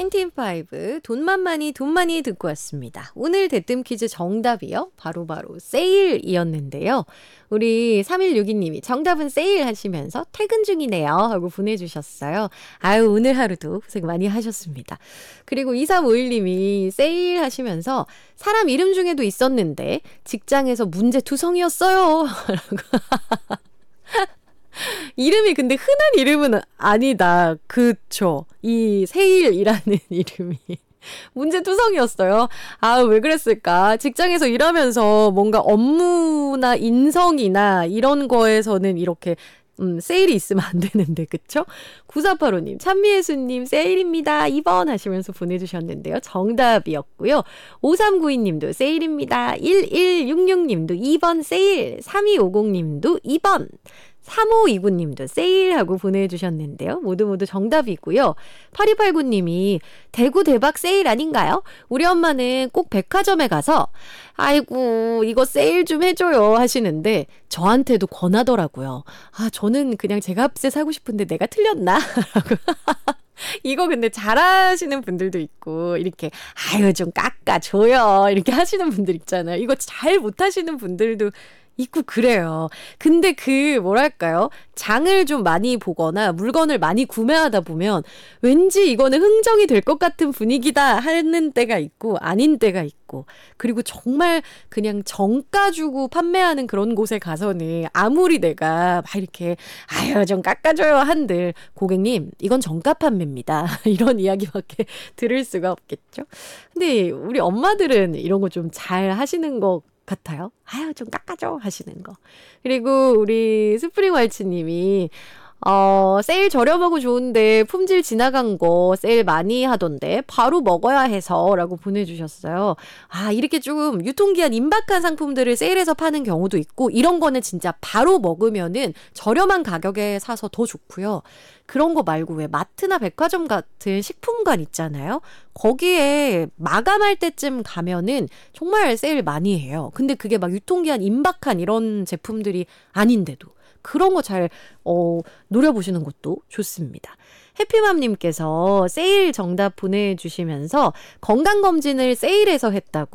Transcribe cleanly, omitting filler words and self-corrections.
나인틴파이브 돈만 많이 돈 많이 듣고 왔습니다. 오늘 대뜸 퀴즈 정답이요. 바로 세일이었는데요. 우리 3162님이 정답은 세일 하시면서 퇴근 중이네요 하고 보내주셨어요. 아유 오늘 하루도 고생 많이 하셨습니다. 그리고 2351님이 세일 하시면서 사람 이름 중에도 있었는데 직장에서 문제투성이었어요 라고. 이름이 근데 흔한 이름은 아니다. 그쵸. 이 세일이라는 이름이 문제투성이었어요. 아, 왜 그랬을까? 직장에서 일하면서 뭔가 업무나 인성이나 이런 거에서는 이렇게 세일이 있으면 안 되는데, 그쵸? 9485님, 찬미예수님, 세일입니다. 2번 하시면서 보내주셨는데요. 정답이었고요. 5392님도 세일입니다. 1166님도 2번 세일. 3250님도 2번. 3529님도 세일하고 보내주셨는데요. 모두 정답이고요. 8289님이 대구 대박 세일 아닌가요? 우리 엄마는 꼭 백화점에 가서 아이고 이거 세일 좀 해줘요 하시는데 저한테도 권하더라고요. 아 저는 그냥 제 값에 사고 싶은데 내가 틀렸나? 이거 근데 잘하시는 분들도 있고 이렇게 아유 좀 깎아줘요 이렇게 하시는 분들 있잖아요. 이거 잘 못하시는 분들도 있고 그래요. 근데 뭐랄까요? 장을 좀 많이 보거나 물건을 많이 구매하다 보면 왠지 이거는 흥정이 될 것 같은 분위기다 하는 때가 있고 아닌 때가 있고 그리고 정말 그냥 정가 주고 판매하는 그런 곳에 가서는 아무리 내가 막 이렇게 아유 좀 깎아줘요 한들 고객님 이건 정가 판매입니다. 이런 이야기밖에 들을 수가 없겠죠. 근데 우리 엄마들은 이런 거 좀 잘 하시는 것 같아요. 아유 좀 깎아줘 하시는 거. 그리고 우리 스프링 왈츠님이 세일 저렴하고 좋은데 품질 지나간 거 세일 많이 하던데 바로 먹어야 해서 라고 보내주셨어요. 아 이렇게 좀 유통기한 임박한 상품들을 세일해서 파는 경우도 있고 이런 거는 진짜 바로 먹으면은 저렴한 가격에 사서 더 좋고요. 그런 거 말고 왜 마트나 백화점 같은 식품관 있잖아요. 거기에 마감할 때쯤 가면은 정말 세일 많이 해요. 근데 그게 막 유통기한 임박한 이런 제품들이 아닌데도 그런 거 잘 노려보시는 것도 좋습니다. 해피맘님께서 세일 정답 보내주시면서 건강검진을 세일해서 했다고